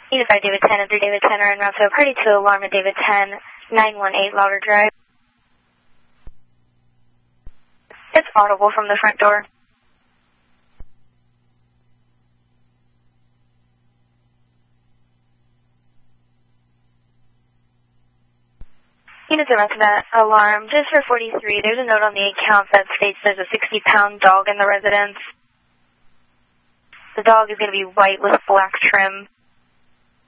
Unit 5 David 10 and 3 David 10 are en route to a party to alarm at David 10, 918 Lauder Drive. It's audible from the front door. Units are to that alarm. Just for 43, there's a note on the account that states there's a 60-pound dog in the residence. The dog is going to be white with black trim.